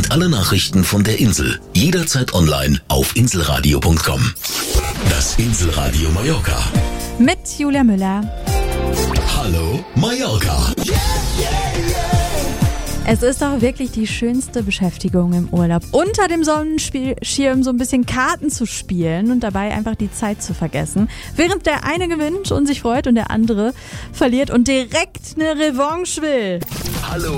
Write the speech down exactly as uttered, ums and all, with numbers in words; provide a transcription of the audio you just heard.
und alle Nachrichten von der Insel jederzeit online auf inselradio punkt com. Das Inselradio Mallorca. Mit Julia Müller. Hallo Mallorca. Es ist doch wirklich die schönste Beschäftigung im Urlaub, unter dem Sonnenschirm so ein bisschen Karten zu spielen und dabei einfach die Zeit zu vergessen. Während der eine gewinnt und sich freut und der andere verliert und direkt eine Revanche will. Hallo